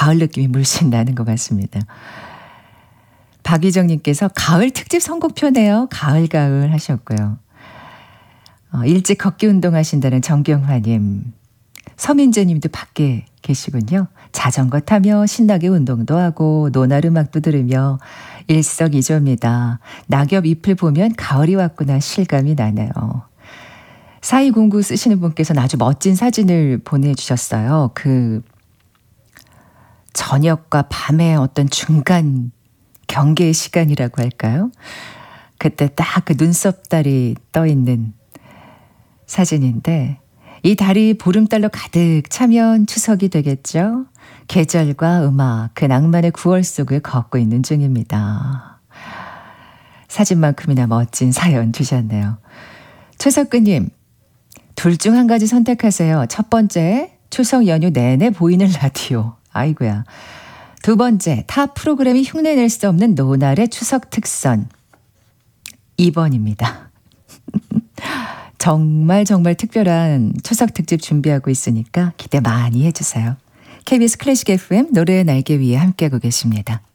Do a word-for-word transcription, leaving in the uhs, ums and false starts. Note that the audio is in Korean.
가을 느낌이 물씬 나는 것 같습니다. 박유정님께서 가을 특집 선곡표네요. 가을 가을 하셨고요. 어, 일찍 걷기 운동하신다는 정경화님. 서민재님도 밖에 계시군요. 자전거 타며 신나게 운동도 하고 노날 음악도 들으며 일석이조입니다. 낙엽 잎을 보면 가을이 왔구나 실감이 나네요. 사이공구 쓰시는 분께서는 아주 멋진 사진을 보내주셨어요. 그 저녁과 밤의 어떤 중간 경계의 시간이라고 할까요? 그때 딱 그 눈썹달이 떠있는 사진인데 이 달이 보름달로 가득 차면 추석이 되겠죠? 계절과 음악, 그 낭만의 구월 속을 걷고 있는 중입니다. 사진만큼이나 멋진 사연 주셨네요. 최석근님, 둘 중 한 가지 선택하세요. 첫 번째, 추석 연휴 내내 보이는 라디오. 아이고야. 두 번째, 타 프로그램이 흉내낼 수 없는 노날의 추석 특선. 이 번입니다. 정말 정말 특별한 추석 특집 준비하고 있으니까 기대 많이 해주세요. 케이비에스 클래식 에프엠 노래의 날개 위에 함께하고 계십니다.